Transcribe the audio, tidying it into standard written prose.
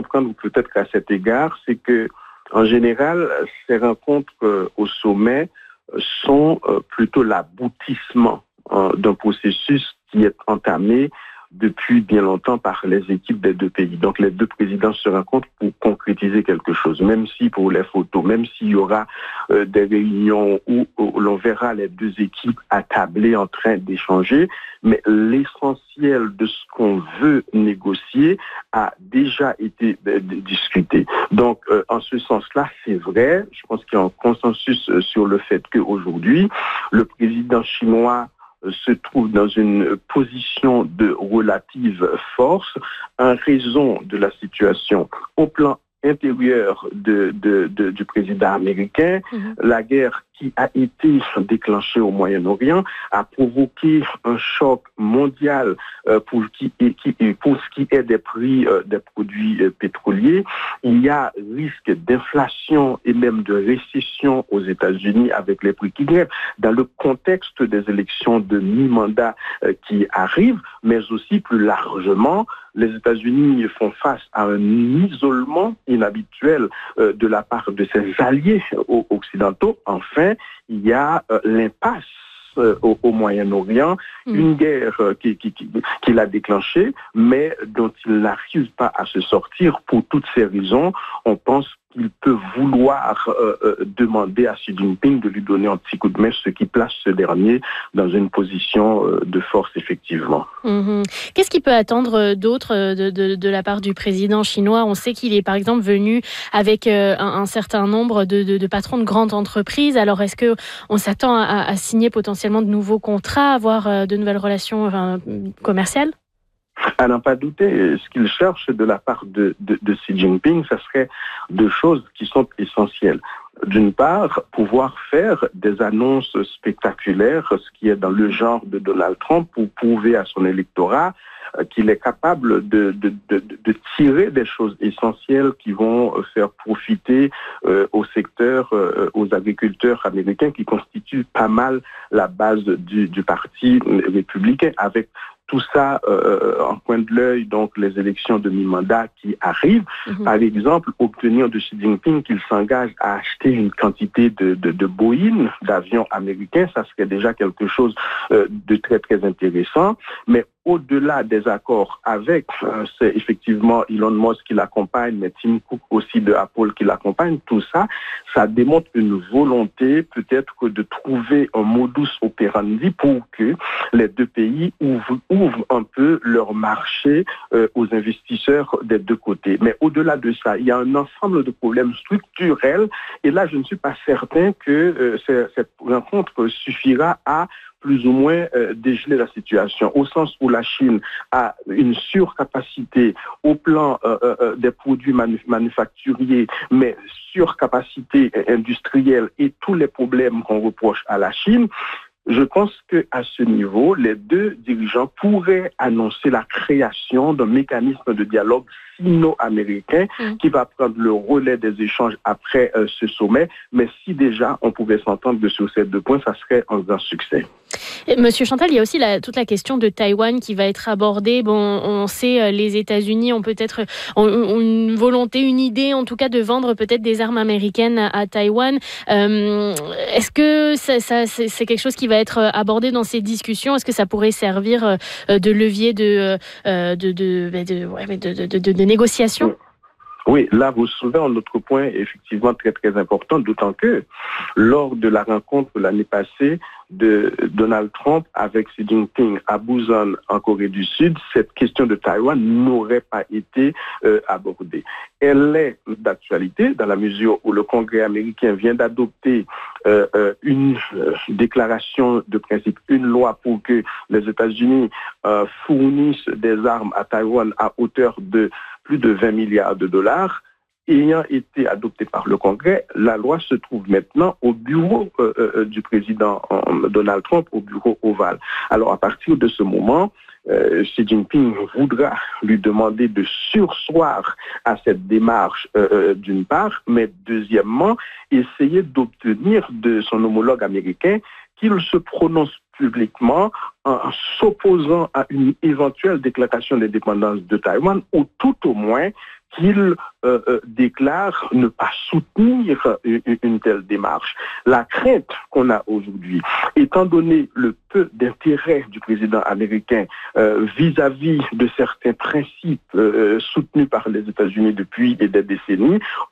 comprendre peut-être qu'à cet égard, c'est que en général, ces rencontres au sommet sont plutôt l'aboutissement d'un processus qui est entamé depuis bien longtemps par les équipes des deux pays. Donc les deux présidents se rencontrent pour concrétiser quelque chose, même si pour les photos, même s'il y aura des réunions où l'on verra les deux équipes attablées en train d'échanger, mais l'essentiel de ce qu'on veut négocier a déjà été discuté. Donc en ce sens-là, c'est vrai, je pense qu'il y a un consensus sur le fait qu'aujourd'hui, le président chinois se trouve dans une position de relative force en raison de la situation au plan intérieur du président américain. La guerre qui a été déclenchée au Moyen-Orient a provoqué un choc mondial pour ce qui est des prix des produits pétroliers. Il y a risque d'inflation et même de récession aux États-Unis avec les prix qui grimpent dans le contexte des élections de mi-mandat qui arrivent, mais aussi plus largement, les États-Unis font face à un isolement inhabituel de la part de ses alliés occidentaux. Enfin, il y a l'impasse au Moyen-Orient, une guerre qu'il a déclenchée, mais dont il n'arrive pas à se sortir pour toutes ces raisons. On pense qu'il peut vouloir demander à Xi Jinping de lui donner un petit coup de main, ce qui place ce dernier dans une position de force, effectivement. Qu'est-ce qu'il peut attendre d'autre de la part du président chinois ? On sait qu'il est, par exemple, venu avec un certain nombre de patrons de grandes entreprises. Alors, est-ce qu'on s'attend à signer potentiellement de nouveaux contrats, avoir de nouvelles relations commerciales ? À n'en pas douter, ce qu'il cherche de la part de Xi Jinping, ce serait deux choses qui sont essentielles. D'une part, pouvoir faire des annonces spectaculaires, ce qui est dans le genre de Donald Trump, pour prouver à son électorat qu'il est capable de tirer des choses essentielles qui vont faire profiter au secteur, aux agriculteurs américains qui constituent pas mal la base du parti républicain, avec tout ça en coin de l'œil, donc les élections de mi-mandat qui arrivent. Par exemple, obtenir de Xi Jinping qu'il s'engage à acheter une quantité de Boeing, d'avions américains, ça serait déjà quelque chose de très très intéressant. Mais au-delà des accords avec, c'est effectivement Elon Musk qui l'accompagne, mais Tim Cook aussi de Apple qui l'accompagne, tout ça, ça démontre une volonté peut-être que de trouver un modus operandi pour que les deux pays ouvrent un peu leur marché aux investisseurs des deux côtés. Mais au-delà de ça, il y a un ensemble de problèmes structurels et là, je ne suis pas certain que cette rencontre suffira à plus ou moins dégeler la situation, au sens où la Chine a une surcapacité au plan des produits manufacturiers, mais surcapacité industrielle et tous les problèmes qu'on reproche à la Chine. Je pense qu'à ce niveau, les deux dirigeants pourraient annoncer la création d'un mécanisme de dialogue sino-américain qui va prendre le relais des échanges après ce sommet. Mais si déjà on pouvait s'entendre sur ces deux points, ça serait un grand succès. Monsieur Chantal, il y a aussi toute la question de Taïwan qui va être abordée. Bon, on sait, les États-Unis ont peut-être une volonté, une idée, en tout cas, de vendre peut-être des armes américaines à Taïwan. Est-ce que c'est quelque chose qui va être abordé dans ces discussions ? Est-ce que ça pourrait servir de levier de négociation ? Oui, là, vous soulevez un autre point effectivement très, très important, d'autant que lors de la rencontre l'année passée de Donald Trump avec Xi Jinping à Busan, en Corée du Sud, cette question de Taïwan n'aurait pas été abordée. Elle est d'actualité dans la mesure où le Congrès américain vient d'adopter une déclaration de principe, une loi pour que les États-Unis fournissent des armes à Taïwan à hauteur de plus de 20 milliards de dollars. Ayant été adoptée par le Congrès, la loi se trouve maintenant au bureau du président Donald Trump, au bureau ovale. Alors à partir de ce moment, Xi Jinping voudra lui demander de surseoir à cette démarche d'une part, mais deuxièmement, essayer d'obtenir de son homologue américain qu'il se prononce publiquement en s'opposant à une éventuelle déclaration d'indépendance de Taïwan, ou tout au moins qu'il déclare ne pas soutenir une telle démarche. La crainte qu'on a aujourd'hui, étant donné le peu d'intérêt du président américain vis-à-vis de certains principes soutenus par les États-Unis depuis des décennies,